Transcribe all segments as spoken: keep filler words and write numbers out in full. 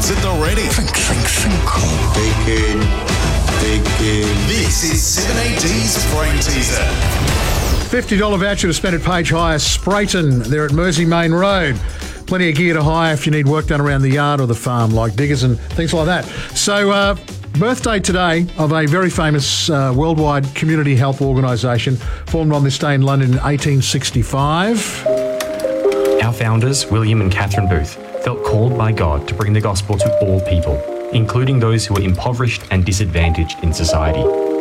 It's at the ready. Think, think, think. Thinking, thinking. This is seven A D's Brain Teaser. fifty dollars voucher to spend at Page Hire Sprayton. They're at Mersey Main Road. Plenty of gear to hire if you need work done around the yard or the farm, like diggers and things like that. So, uh, birthday today of a very famous uh, worldwide community help organisation formed on this day in London in eighteen sixty-five. Our founders, William and Catherine Booth, felt called by God to bring the gospel to all people, including those who were impoverished and disadvantaged in society.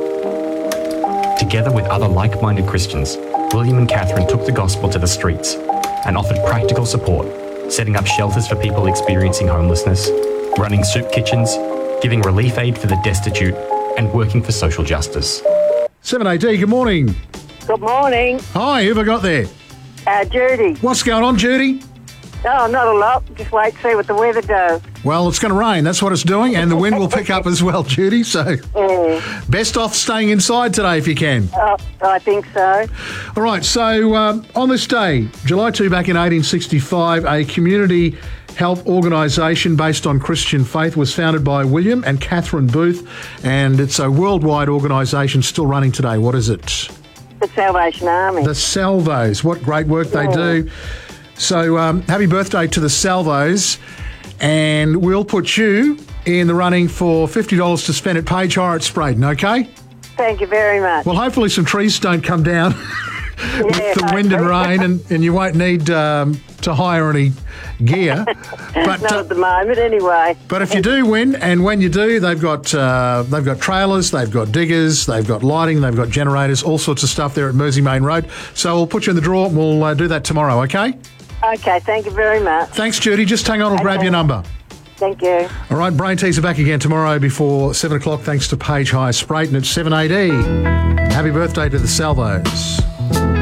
Together with other like-minded Christians, William and Catherine took the gospel to the streets and offered practical support, setting up shelters for people experiencing homelessness, running soup kitchens, giving relief aid for the destitute, and working for social justice. seven A D, good morning. Good morning. Hi, who have I got there? Uh, Judy. What's going on, Judy? Oh, not a lot. Just wait to see what the weather does. Well, it's going to rain. That's what it's doing, and the wind will pick up as well, Judy. So, Mm. best off staying inside today if you can. Oh, I think so. All right, so um, on this day, July second, back in eighteen sixty-five, a community help organisation based on Christian faith was founded by William and Catherine Booth, and it's a worldwide organisation still running today. What is it? The Salvation Army. The Salvos. What great work they do. So um, happy birthday to the Salvos, and we'll put you in the running for fifty dollars to spend at Page Hire at Sprayton, okay? Thank you very much. Well, hopefully some trees don't come down with Yeah, the wind and hopefully. rain, and, and you won't need um, to hire any gear. But Not uh, at the moment, anyway. but if you do win, and when you do, they've got uh, they've got trailers, they've got diggers, they've got lighting, they've got generators, all sorts of stuff there at Mersey Main Road. So we'll put you in the draw, and we'll uh, do that tomorrow, okay? Okay, thank you very much. Thanks, Judy. Just hang on, I'll grab Okay. your number. Thank you. All right, Brain Teaser back again tomorrow before seven o'clock, thanks to Page Hire Sprayton at seven A D. Happy birthday to the Salvos.